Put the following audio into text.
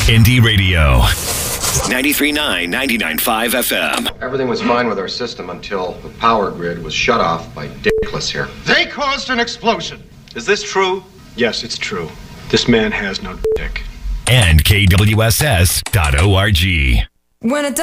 Indie Radio. 93.9, 99.5 FM. Everything was fine with our system until the power grid was shut off by Dickless here. They caused an explosion. Is this true? Yes, it's true. This man has no dick. And KWSS.org. When it